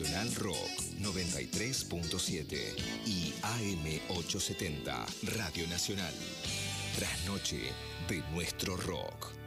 Nacional Rock 93.7 y AM870 Radio Nacional. Trasnoche de nuestro rock.